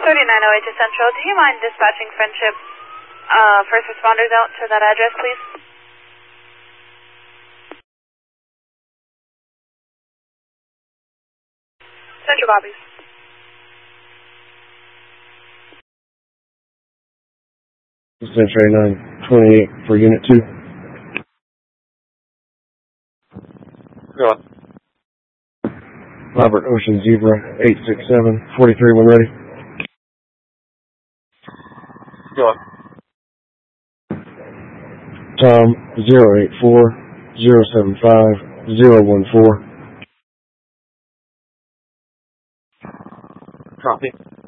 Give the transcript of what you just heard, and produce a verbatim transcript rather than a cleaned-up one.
thirty-nine oh eight to Central. Do you mind dispatching Friendship uh, first responders out to that address, please? Central copies. Century nine twenty-eight for Unit two. Go on. Robert Ocean Zebra eight six seven, forty-three when ready. Go on. Tom zero eight four, zero seven five, zero one four. Copy.